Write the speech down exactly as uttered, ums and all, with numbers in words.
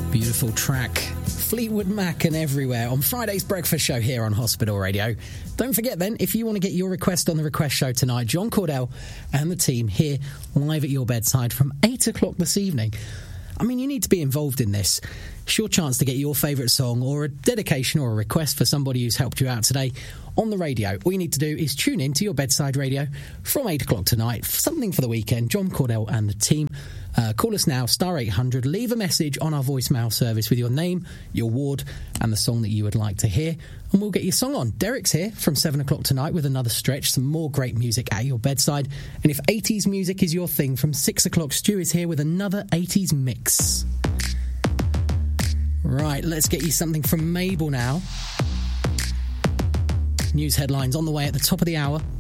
Beautiful track. Fleetwood Mac and Everywhere on Friday's breakfast show here on Hospital Radio. Don't forget then, if you want to get your request on the request show tonight, John Cordell and the team here live at your bedside from eight o'clock this evening. I mean, you need to be involved in this. It's your chance to get your favourite song or a dedication or a request for somebody who's helped you out today on the radio. All you need to do is tune in to your bedside radio from eight o'clock tonight. Something for the weekend. John Cordell and the team. Uh, call us now, star eight hundred. Leave a message on our voicemail service with your name, your ward, and the song that you would like to hear, and we'll get your song on. Derek's here from seven o'clock tonight with another stretch, some more great music at your bedside. And if eighties music is your thing, from six o'clock, Stu is here with another eighties mix. Right, let's get you something from Mabel now. News headlines on the way at the top of the hour.